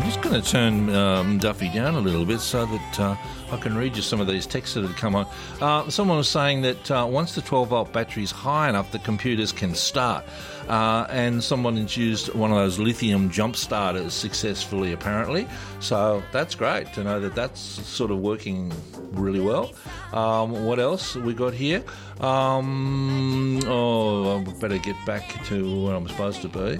just going to turn Duffy down a little bit so that I can read you some of these texts that have come on. Someone was saying that once the 12-volt battery is high enough, the computers can start. And someone has used one of those lithium jump starters successfully, apparently. So that's great to know that that's sort of working really well. What else we got here? I better get back to where I'm supposed to be.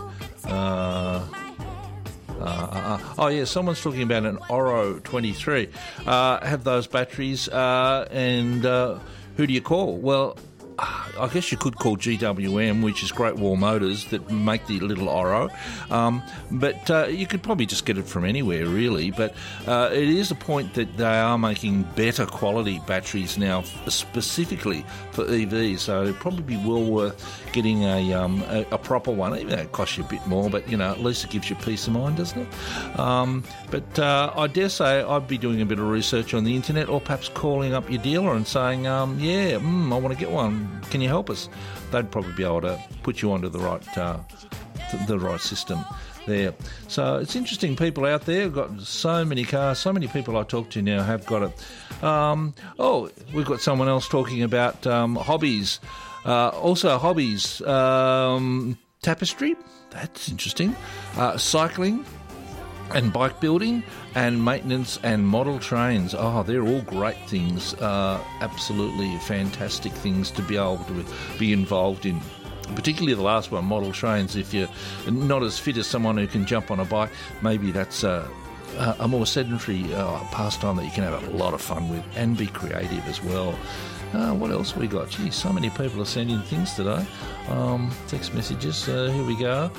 Someone's talking about an Oro 23. Have those batteries, and who do you call? Well, I guess you could call GWM, which is Great Wall Motors, that make the little Oro. But you could probably just get it from anywhere, really. But it is a point that they are making better quality batteries now, specifically for EVs. So it'd probably be well worth getting a proper one, even though it costs you a bit more. But, at least it gives you peace of mind, doesn't it? But I dare say I'd be doing a bit of research on the internet, or perhaps calling up your dealer and saying, I want to get one. Can you help us? They'd probably be able to put you onto the right system there. So it's interesting. People out there have got so many cars. So many people I talk to now have got it. We've got someone else talking about hobbies. Also hobbies. Tapestry. That's interesting. Cycling. And bike building and maintenance and model trains. They're all great things, absolutely fantastic things to be able to be involved in. Particularly the last one, model trains. If you're not as fit as someone who can jump on a bike, maybe that's a more sedentary pastime that you can have a lot of fun with and be creative as well. What else we got? Gee, so many people are sending things today. Text messages. Here we go.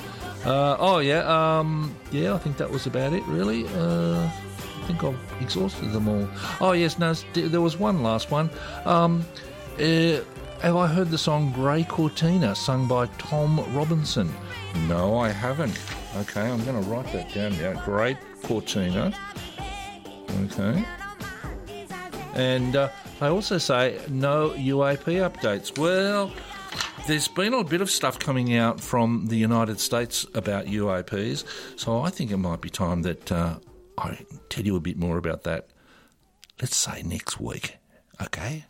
I think that was about it, really. I think I've exhausted them all. Oh, yes, no, there was one last one. Have I heard the song Grey Cortina, sung by Tom Robinson? No, I haven't. Okay, I'm going to write that down now. Grey Cortina. Okay. And they also say no UAP updates. Well, there's been a bit of stuff coming out from the United States about UAPs, so I think it might be time that I tell you a bit more about that, let's say next week, okay?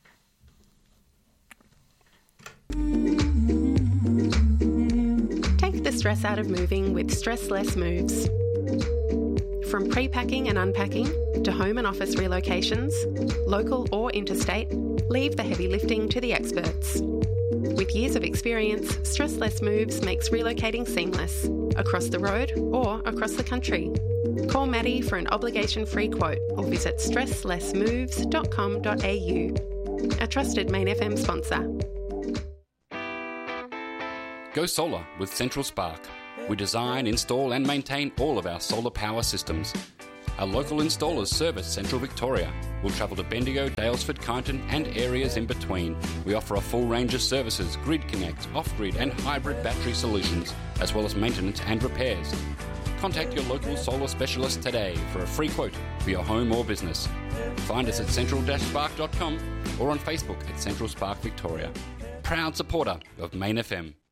Take the stress out of moving with Stress Less Moves. From pre-packing and unpacking to home and office relocations, local or interstate, leave the heavy lifting to the experts. With years of experience, Stress Less Moves makes relocating seamless, across the road or across the country. Call Maddie for an obligation-free quote or visit stresslessmoves.com.au. A trusted Main FM sponsor. Go solar with Central Spark. We design, install and maintain all of our solar power systems. Our local installers service Central Victoria. We'll travel to Bendigo, Daylesford, Kyneton and areas in between. We offer a full range of services, grid connect, off-grid and hybrid battery solutions, as well as maintenance and repairs. Contact your local solar specialist today for a free quote for your home or business. Find us at central-spark.com or on Facebook at Central Spark Victoria. Proud supporter of Main FM.